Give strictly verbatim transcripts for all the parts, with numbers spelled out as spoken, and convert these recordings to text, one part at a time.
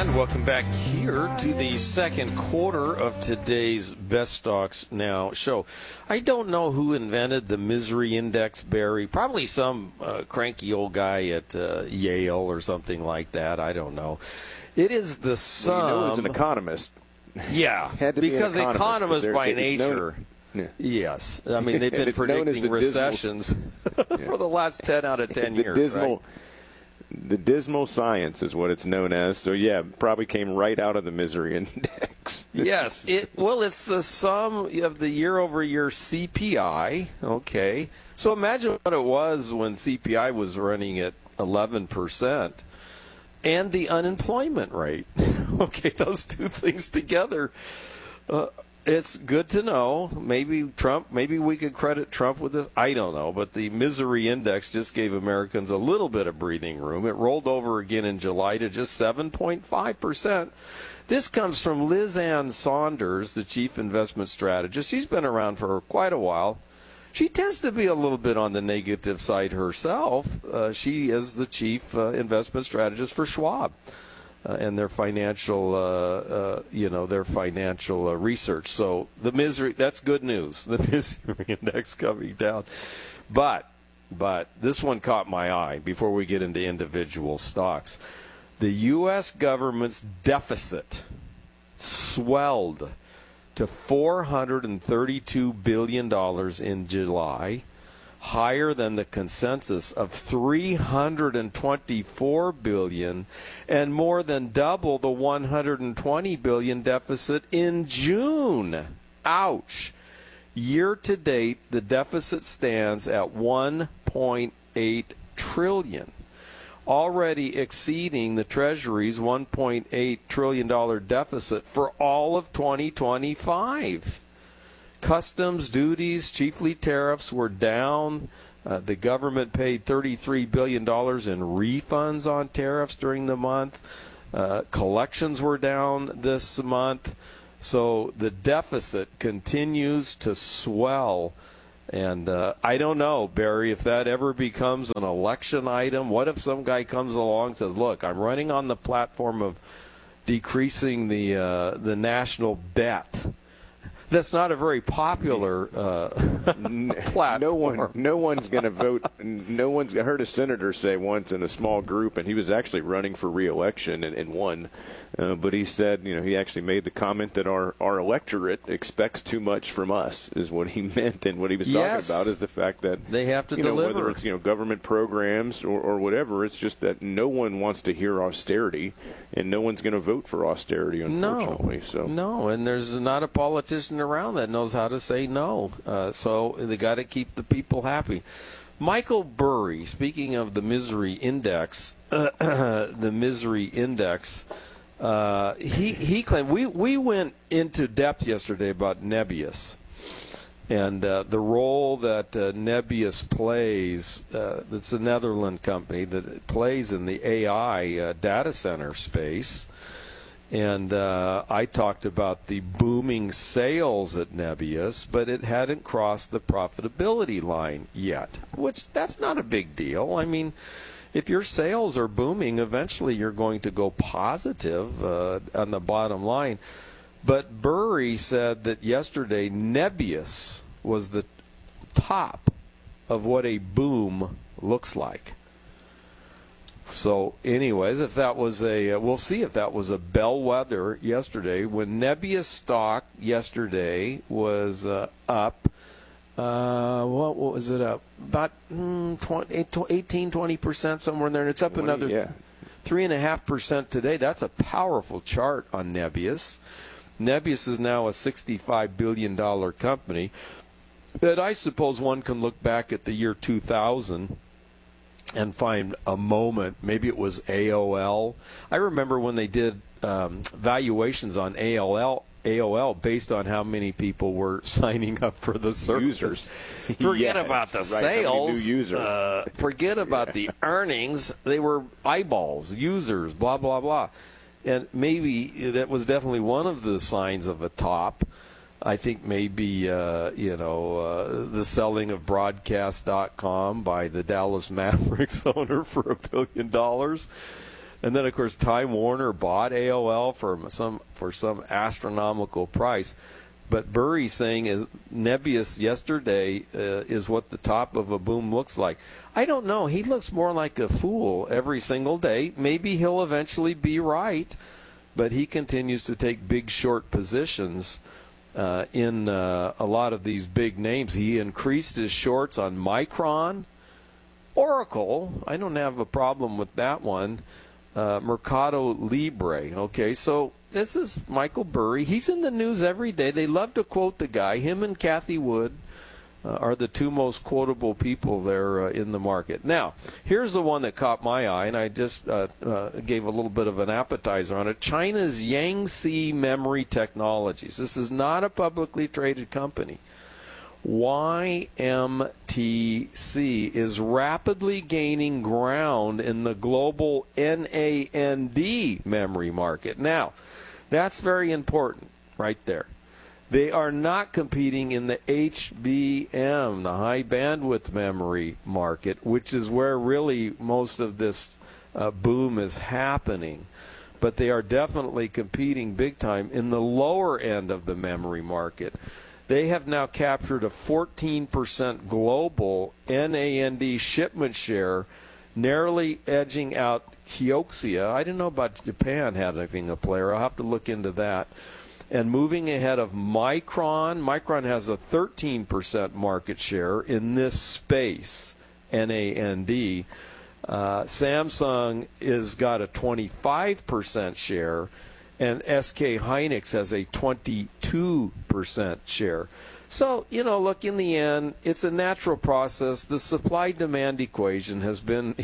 And welcome back here to the second quarter of today's Best Stocks Now show. I don't know who invented the misery index, Barry. Probably some uh, cranky old guy at uh, Yale or something like that. I don't know. It is the sum. Well, you know, he was an economist. Yeah, Had to be because an economist, economists by nature. Known, yeah. Yes, I mean they've been predicting recessions dismal, for the last ten out of ten the years. Dismal, right? The dismal science is what it's known as. So yeah, probably came right out of the misery index. Yes, it well, it's the sum of the year-over-year C P I. Okay, so imagine what it was when C P I was running at eleven percent, and the unemployment rate. Okay, those two things together. Uh, It's good to know. Maybe Trump, maybe we could credit Trump with this. I don't know. But the misery index just gave Americans a little bit of breathing room. It rolled over again in July to just seven point five percent. This comes from Liz Ann Saunders, the chief investment strategist. She's been around for quite a while. She tends to be a little bit on the negative side herself. Uh, she is the chief uh, investment strategist for Schwab. Uh, and their financial, uh, uh, you know, their financial uh, research. So the misery, that's good news. The misery index coming down. But, but this one caught my eye before we get into individual stocks. The U S government's deficit swelled to four hundred thirty-two billion dollars in July, higher than the consensus of three hundred twenty-four billion dollars and more than double the one hundred twenty billion dollars deficit in June. Ouch. Year to date, the deficit stands at one point eight trillion dollars, already exceeding the Treasury's one point eight trillion dollars deficit for all of twenty twenty-five. Customs duties, chiefly tariffs, were down. Uh, the government paid thirty-three billion dollars in refunds on tariffs during the month. Uh, collections were down this month. So the deficit continues to swell. And uh, I don't know, Barry, if that ever becomes an election item. What if some guy comes along and says, look, I'm running on the platform of decreasing the uh, the national debt? That's not a very popular uh, platform. No one, no one's going to vote. No one's. I heard a senator say once in a small group, and he was actually running for re-election and, and won. Uh, but he said, you know, he actually made the comment that our, our electorate expects too much from us, is what he meant. And what he was yes. talking about is the fact that they have to you know, deliver. whether it's, you know, government programs or, or whatever, it's just that no one wants to hear austerity, and no one's going to vote for austerity, unfortunately. No, so. no, and there's not a politician around that knows how to say no. Uh, so they got to keep the people happy. Michael Burry, speaking of the misery index, the misery index, uh, he he claimed we we went into depth yesterday about Nebius and uh, the role that uh, Nebius plays. Uh, it's a Netherlands company that plays in the A I uh, data center space. And uh, I talked about the booming sales at Nebius, but it hadn't crossed the profitability line yet, which that's not a big deal. I mean, if your sales are booming, eventually you're going to go positive uh, on the bottom line. But Burry said that yesterday Nebius was the top of what a boom looks like. So, anyways, if that was a, uh, we'll see if that was a bellwether yesterday. When Nebius stock yesterday was uh, up, uh, what, what was it up? About mm, twenty, eighteen, twenty percent, somewhere in there. And it's up another yeah. three point five percent today. That's a powerful chart on Nebius. Nebius is now a sixty-five billion dollars company. That I suppose one can look back at the year two thousand and find a moment. Maybe it was A O L. I remember when they did um, valuations on A O L, A O L based on how many people were signing up for the service. Users. Forget Yes, about the right, sales. new users. Uh, forget about yeah. the earnings. They were eyeballs, users, blah, blah, blah. And maybe that was definitely one of the signs of a top. I think maybe, uh, you know, uh, the selling of broadcast dot com by the Dallas Mavericks owner for a billion dollars. And then, of course, Time Warner bought A O L for some for some astronomical price. But Burry's saying is Nebius yesterday uh, is what the top of a boom looks like. I don't know. He looks more like a fool every single day. Maybe he'll eventually be right, but he continues to take big short positions uh, in uh, a lot of these big names. He increased his shorts on Micron, Oracle. I don't have a problem with that one. Uh, Mercado Libre. Okay, so this is Michael Burry. He's in the news every day. They love to quote the guy. Him and Cathie Wood uh, are the two most quotable people there uh, in the market. Now, here's the one that caught my eye, and I just uh, uh, gave a little bit of an appetizer on it. China's Yangtze Memory Technologies. This is not a publicly traded company. Y M T C is rapidly gaining ground in the global N A N D memory market. Now, that's very important right there. They are not competing in the H B M, the high bandwidth memory market, which is where really most of this uh, boom is happening. But they are definitely competing big time in the lower end of the memory market. They have now captured a fourteen percent global N A N D shipment share, narrowly edging out Kioxia. I didn't know about Japan having a player. I'll have to look into that. And moving ahead of Micron. Micron has a thirteen percent market share in this space, N A N D. Uh, Samsung has got a twenty-five percent share, and S K Hynix has a twenty-two percent share. So, you know, look, in the end, it's a natural process. The supply-demand equation has been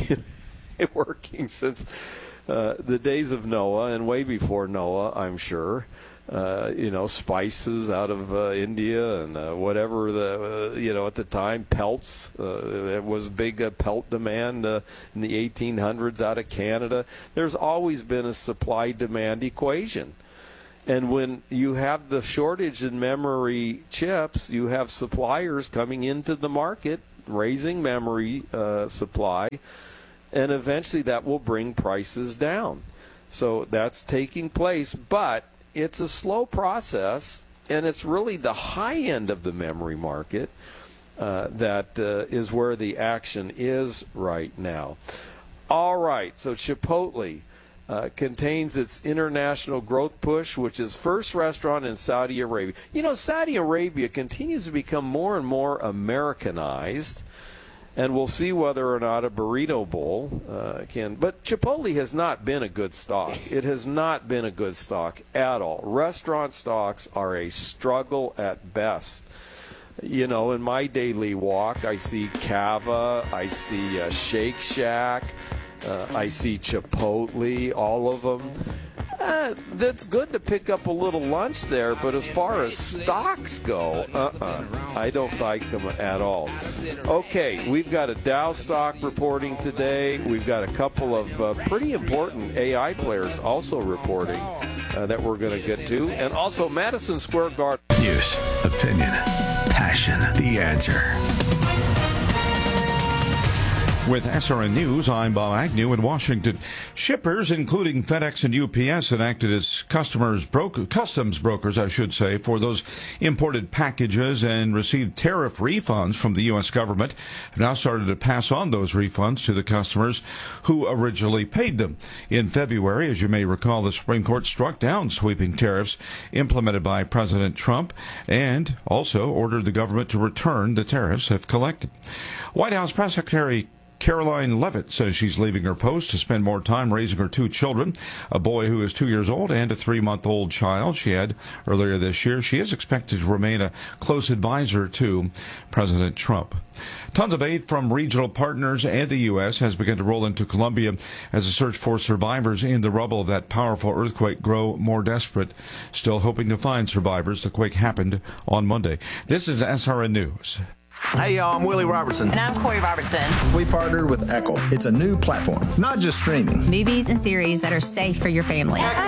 working since uh, the days of Noah and way before Noah, I'm sure. Uh, you know, spices out of uh, India and uh, whatever the uh, you know at the time, pelts. Uh, it was big uh, pelt demand uh, in the eighteen hundreds out of Canada. There's always been a supply-demand equation, and when you have the shortage in memory chips, you have suppliers coming into the market, raising memory uh, supply, and eventually that will bring prices down. So that's taking place, but it's a slow process, and it's really the high end of the memory market uh, that uh, is where the action is right now. All right, so Chipotle uh, contains its international growth push, which is first restaurant in Saudi Arabia. You know, Saudi Arabia continues to become more and more Americanized, and we'll see whether or not a burrito bowl uh, can. But Chipotle has not been a good stock. It has not been a good stock at all. Restaurant stocks are a struggle at best. You know, in my daily walk, I see Cava, I see uh, Shake Shack, uh, I see Chipotle, all of them. Uh, that's good to pick up a little lunch there, but as far as stocks go, uh-uh, I don't like them at all. Okay, we've got a Dow stock reporting today. We've got a couple of uh, pretty important A I players also reporting uh, that we're going to get to, and also Madison Square Garden. News, opinion, passion, the answer. With S R N News, I'm Bob Agnew in Washington. Shippers, including FedEx and U P S, enacted as customers broker, customs brokers, I should say, for those imported packages and received tariff refunds from the U S government, have now started to pass on those refunds to the customers who originally paid them. In February, as you may recall, the Supreme Court struck down sweeping tariffs implemented by President Trump and also ordered the government to return the tariffs if collected. White House Press Secretary Caroline Leavitt says she's leaving her post to spend more time raising her two children, a boy who is two years old and a three-month-old child she had earlier this year. She is expected to remain a close advisor to President Trump. Tons of aid from regional partners and the U S has begun to roll into Colombia as the search for survivors in the rubble of that powerful earthquake grow more desperate. Still hoping to find survivors. The quake happened on Monday. This is S R N News. Hey, y'all, I'm Willie Robertson. And I'm Corey Robertson. We partnered with Echo. It's a new platform, not just streaming. Movies and series that are safe for your family. Echo.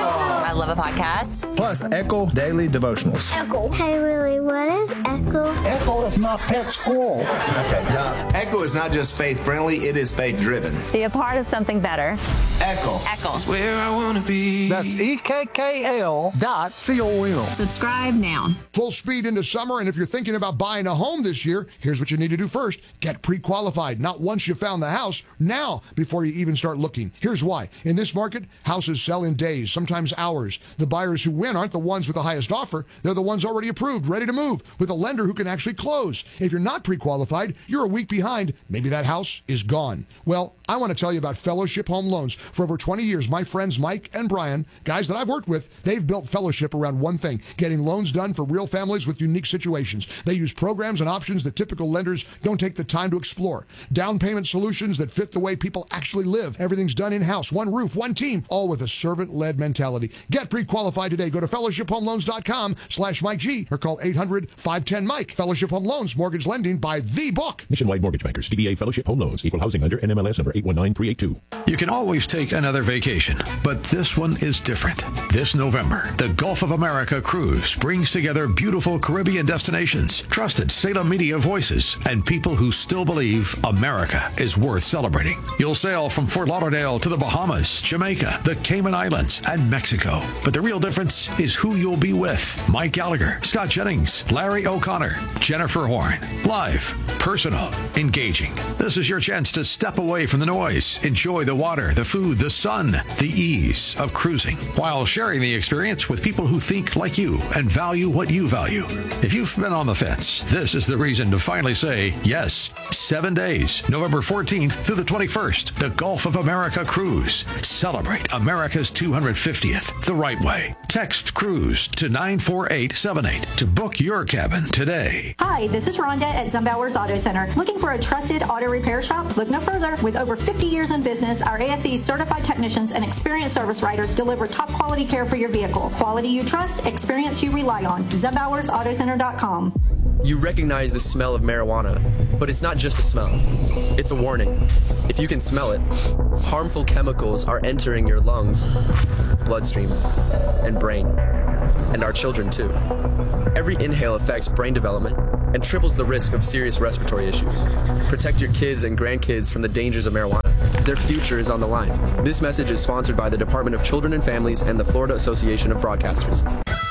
I love a podcast. Plus, Echo Daily Devotionals. Echo. Hey, Willie, what is Echo? Echo is my pet squirrel. Okay, now, Echo is not just faith-friendly, it is faith-driven. Be a part of something better. Echo. Echo. That's where I want to be. That's E K K L dot C O M. Subscribe now. Full speed into summer, and if you're thinking about buying a home this year, here's what you need to do first. Get pre-qualified, not once you found the house, now before you even start looking. Here's why. In this market, houses sell in days, sometimes hours. The buyers who win aren't the ones with the highest offer. They're the ones already approved, ready to move, with a lender who can actually close. If you're not pre-qualified, you're a week behind. Maybe that house is gone. Well, I want to tell you about Fellowship Home Loans. For over twenty years, my friends Mike and Brian, guys that I've worked with, they've built Fellowship around one thing, getting loans done for real families with unique situations. They use programs and options that typical lenders don't take the time to explore. Down payment solutions that fit the way people actually live. Everything's done in-house, one roof, one team, all with a servant-led mentality. Get pre-qualified today. Go to fellowship home loans dot com slash Mike G or call eight hundred, five one zero, Mike. Fellowship Home Loans, mortgage lending by the book. Nationwide Mortgage Bankers, D B A Fellowship Home Loans, Equal Housing Lender, N M L S number eight one nine three eight two. You can always take another vacation, but this one is different. This November, the Gulf of America Cruise brings together beautiful Caribbean destinations, trusted Salem media voices, and people who still believe America is worth celebrating. You'll sail from Fort Lauderdale to the Bahamas, Jamaica, the Cayman Islands, and Mexico. But the real difference is who you'll be with. Mike Gallagher, Scott Jennings, Larry O'Connor, Jennifer Horn. Live, personal, engaging. This is your chance to step away from the noise, enjoy the water, the food, the sun, the ease of cruising, while sharing the experience with people who think like you and value what you value. If you've been on the fence, this is the reason to finally say yes. Seven days, November fourteenth through the twenty-first, the Gulf of America Cruise. Celebrate America's two hundred fiftieth the right way. Text CRUISE to nine four eight seven eight to book your cabin today. Hi, this is Rhonda at Zumbauer's Auto Center. Looking for a trusted auto repair shop? Look no further. With over fifty years in business, our A S E certified technicians and experienced service writers deliver top quality care for your vehicle. Quality you trust, experience you rely on. Zumbauers Auto Center dot com. You recognize the smell of marijuana, but it's not just a smell. It's a warning. If you can smell it, harmful chemicals are entering your lungs, bloodstream, and brain, and our children too. Every inhale affects brain development and triples the risk of serious respiratory issues. Protect your kids and grandkids from the dangers of marijuana. Their future is on the line. This message is sponsored by the Department of Children and Families and the Florida Association of Broadcasters.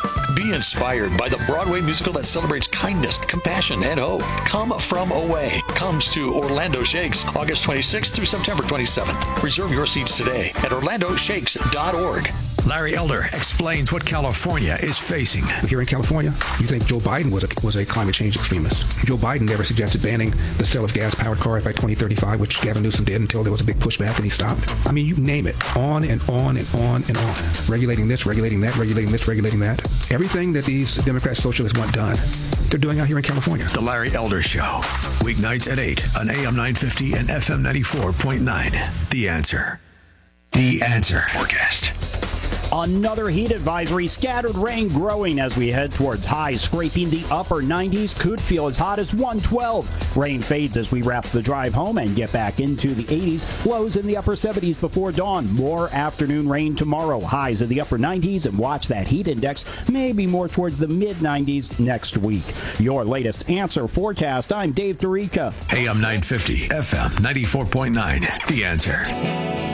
Be inspired by the Broadway musical that celebrates kindness, compassion, and hope. Come From Away comes to Orlando Shakes August twenty-sixth through September twenty-seventh. Reserve your seats today at orlando shakes dot org. Larry Elder explains what California is facing. Here in California, you think Joe Biden was a, was a climate change extremist. Joe Biden never suggested banning the sale of gas-powered cars by twenty thirty-five, which Gavin Newsom did until there was a big pushback and he stopped. I mean, you name it. On and on and on and on. Regulating this, regulating that, regulating this, regulating that. Everything that these Democrat socialists want done, they're doing out here in California. The Larry Elder Show. Weeknights at eight on A M nine fifty and F M ninety-four point nine. The Answer. The Answer. Forecast. Another heat advisory, scattered rain growing as we head towards highs scraping the upper nineties, could feel as hot as one twelve. Rain fades as we wrap the drive home and get back into the eighties, lows in the upper seventies before dawn. More afternoon rain tomorrow, highs in the upper nineties, and watch that heat index maybe more towards the mid nineties next week. Your latest Answer forecast, I'm Dave Dorica. A M nine fifty, F M ninety-four point nine, The Answer.